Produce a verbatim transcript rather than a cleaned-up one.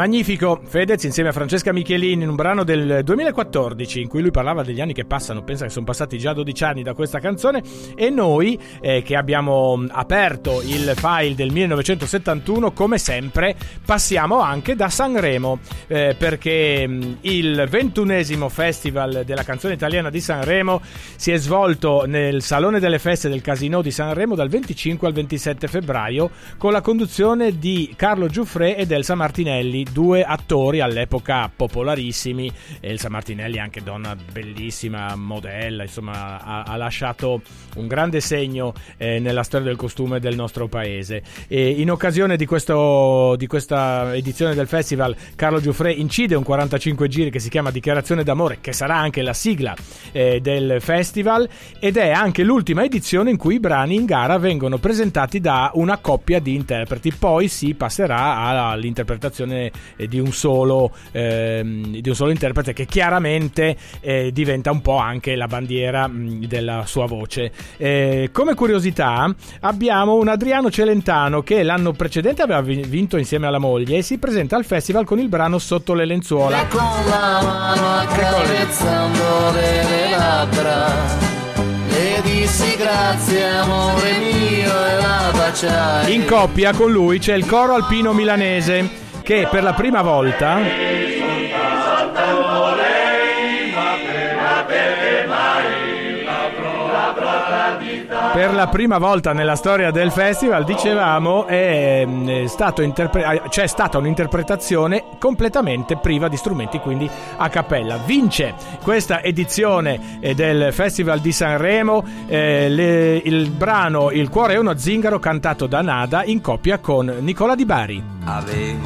Magnifico Fedez insieme a Francesca Michelin in un brano del duemilaquattordici in cui lui parlava degli anni che passano. Pensa che sono passati già dodici anni da questa canzone, e noi eh, che abbiamo aperto il file del millenovecentosettantuno, come sempre passiamo anche da Sanremo, eh, perché mh, il ventunesimo Festival della canzone italiana di Sanremo si è svolto nel Salone delle Feste del Casino di Sanremo dal venticinque al ventisette febbraio, con la conduzione di Carlo Giuffrè ed Elsa Martinelli, due attori all'epoca popolarissimi. Elsa Martinelli, anche donna bellissima, modella, insomma ha, ha lasciato un grande segno eh, nella storia del costume del nostro paese. E in occasione di, questo, di questa edizione del festival, Carlo Giuffrè incide un quarantacinque giri che si chiama Dichiarazione d'amore, che sarà anche la sigla eh, del festival, ed è anche l'ultima edizione in cui i brani in gara vengono presentati da una coppia di interpreti. Poi si passerà all'interpretazione di un solo ehm, di un solo interprete, che chiaramente eh, diventa un po' anche la bandiera mh, della sua voce. Eh, come curiosità abbiamo un Adriano Celentano che l'anno precedente aveva vinto insieme alla moglie e si presenta al festival con il brano Sotto le lenzuola. Con la mano accarezzando le labbra e dissi grazie amore mio e la baciai. In coppia con lui c'è il coro alpino milanese, che per la prima volta per la prima volta nella storia del festival, dicevamo, è stato interpre- c'è stata un'interpretazione completamente priva di strumenti, quindi a cappella. Vince questa edizione del Festival di Sanremo eh, le, il brano Il cuore è uno zingaro, cantato da Nada in coppia con Nicola Di Bari. Avevo